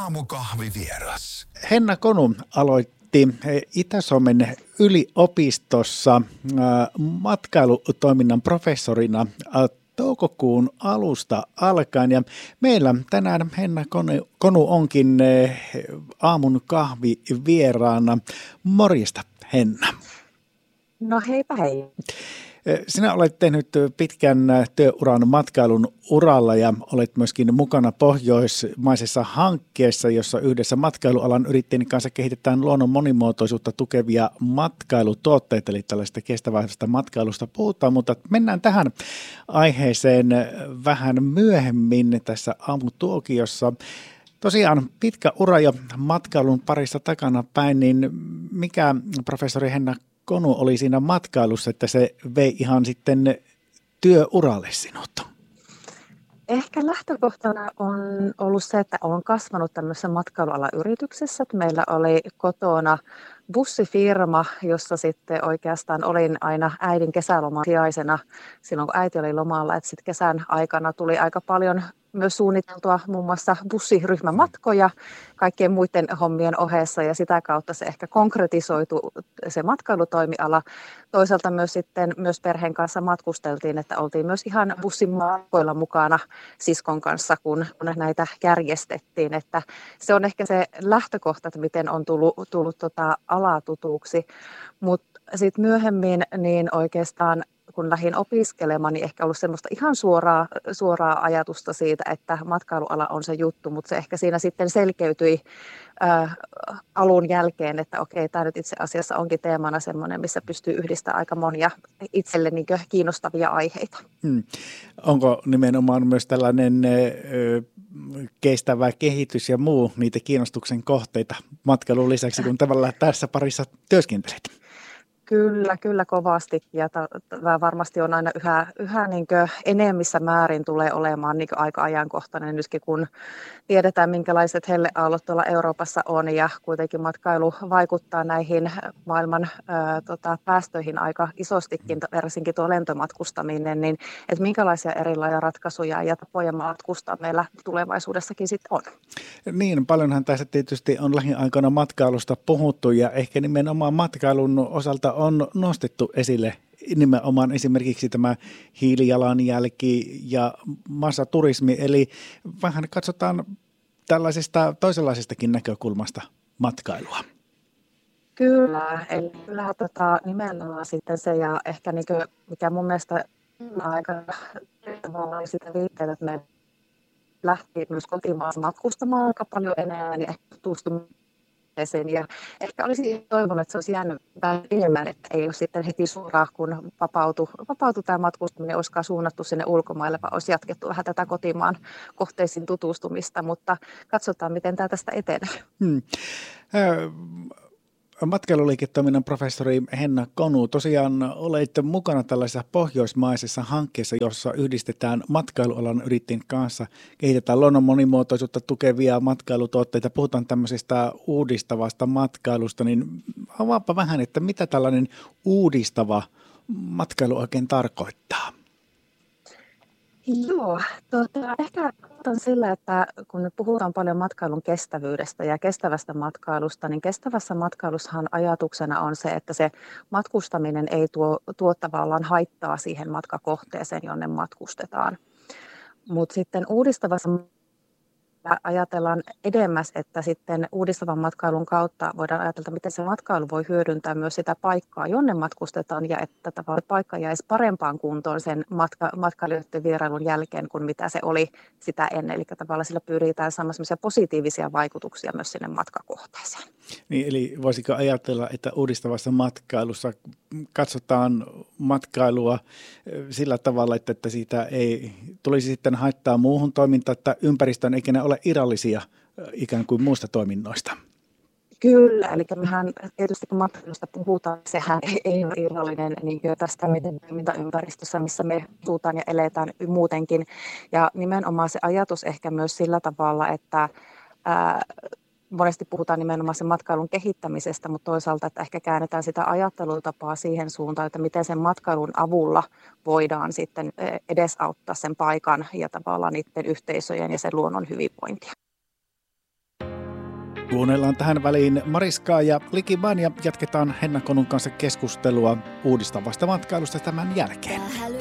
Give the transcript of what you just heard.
Aamukahvivieras. Henna Konu aloitti Itä-Suomen yliopistossa matkailutoiminnan professorina toukokuun alusta alkaen. Ja meillä tänään Henna Konu onkin aamun kahvivieraana. Morjesta, Henna. No heipä hei. Sinä olet tehnyt pitkän työuran matkailun uralla ja olet myöskin mukana pohjoismaisessa hankkeessa, jossa yhdessä matkailualan yrittäjien kanssa kehitetään luonnon monimuotoisuutta tukevia matkailutuotteita, eli tällaista kestävästä matkailusta puhutaan, mutta mennään tähän aiheeseen vähän myöhemmin tässä aamutuokiossa. Tosiaan pitkä ura ja matkailun parissa takana päin, niin mikä professori Henna Konu oli siinä matkailussa, että se vei ihan sitten työuralle sinut? Ehkä lähtökohtana on ollut se, että olen kasvanut tämmöisessä matkailualan yrityksessä. Meillä oli kotona bussifirma, jossa sitten oikeastaan olin aina äidin kesäloman sijaisena silloin, kun äiti oli lomalla. Että sitten kesän aikana tuli aika paljon myös suunniteltua muun muassa bussiryhmämatkoja kaikkien muiden hommien ohessa ja sitä kautta se ehkä konkretisoitu se matkailutoimiala. Toisaalta myös perheen kanssa matkusteltiin, että oltiin myös ihan bussimatkoilla mukana siskon kanssa, kun näitä järjestettiin. Että se on ehkä se lähtökohta, että miten on tullut alaa tutuksi, mutta sitten myöhemmin niin oikeastaan kun lähdin opiskelemaan, niin ehkä ollut semmoista ihan suoraa ajatusta siitä, että matkailuala on se juttu, mutta se ehkä siinä sitten selkeytyi alun jälkeen, että okei, tämä nyt itse asiassa onkin teemana semmoinen, missä pystyy yhdistämään aika monia itselle niin kiinnostavia aiheita. Onko nimenomaan myös tällainen kestävä kehitys ja muu niitä kiinnostuksen kohteita matkailun lisäksi, kun tavallaan tässä parissa työskentelet? Kyllä kovasti ja varmasti on aina yhä niin enemmissä määrin tulee olemaan niin aika ajankohtainen nytkin, kun tiedetään minkälaiset helleaallot tuolla Euroopassa on ja kuitenkin matkailu vaikuttaa näihin maailman päästöihin aika isostikin, varsinkin tuo lentomatkustaminen, niin että minkälaisia erilaisia ratkaisuja ja tapoja matkustaa meillä tulevaisuudessakin sitten on. Niin, paljonhan tässä tietysti on lähiaikoina matkailusta puhuttu ja ehkä nimenomaan matkailun osalta on nostettu esille nimenomaan esimerkiksi tämä hiilijalanjälki ja massaturismi, eli vähän katsotaan tällaisesta toisenlaisestakin näkökulmasta matkailua. Kyllä, eli kyllä nimenomaan sitten se ja ehkä niin kuin, mikä mun mielestä aika oli sitä viitteitä, että me lähti myös kotimaassa matkustamaan aika paljon enää ja tutustumaan. Ja ehkä olisi toivonut, että se olisi jäänyt vähän enemmän, että ei ole sitten heti suoraan, kun vapautui tämä matkustaminen, olisikaan suunnattu sinne ulkomaille, vaan olisi jatkettu vähän tätä kotimaan kohteisiin tutustumista, mutta katsotaan, miten tämä tästä etenee. Matkailuliiketoiminnan professori Henna Konu, tosiaan olet mukana tällaisessa pohjoismaisessa hankkeessa, jossa yhdistetään matkailualan yrittäjien kanssa, kehitetään luonnon monimuotoisuutta tukevia matkailutuotteita, puhutaan tämmöisestä uudistavasta matkailusta, niin avaapa vähän, että mitä tällainen uudistava matkailu oikein tarkoittaa? Joo, ehkä on sillä, että kun nyt puhutaan paljon matkailun kestävyydestä ja kestävästä matkailusta, niin kestävässä matkailussahan ajatuksena on se, että se matkustaminen ei tuo tavallaan haittaa siihen matkakohteeseen, jonne matkustetaan. Mutta sitten uudistavassa ajatellaan edemmäs, että sitten uudistavan matkailun kautta voidaan ajatella, miten se matkailu voi hyödyntää myös sitä paikkaa, jonne matkustetaan ja että tavallaan paikka jäisi parempaan kuntoon sen matkailijoiden vierailun jälkeen kuin mitä se oli sitä ennen. Eli tavallaan sillä pyritään saamaan sellaisia positiivisia vaikutuksia myös sinne matkakohteeseen. Niin, eli voisiko ajatella, että uudistavassa matkailussa katsotaan matkailua sillä tavalla, että siitä ei tulisi sitten haittaa muuhun toimintaan, että ympäristön eikä ne ole irrallisia ikään kuin muista toiminnoista? Kyllä, eli mehän tietysti kun matkailusta puhutaan, sehän ei ole irrallinen niin tästä meidän toimintaympäristössä, missä me asutaan ja eletään muutenkin. Ja nimenomaan se ajatus ehkä myös sillä tavalla, että monesti puhutaan nimenomaan sen matkailun kehittämisestä, mutta toisaalta, että ehkä käännetään sitä ajattelutapaa siihen suuntaan, että miten sen matkailun avulla voidaan sitten edesauttaa sen paikan ja tavallaan niiden yhteisöjen ja sen luonnon hyvinvointia. Kuunnellaan tähän väliin Mariskaa ja Likiban ja jatketaan Henna Konun kanssa keskustelua uudistavasta matkailusta tämän jälkeen.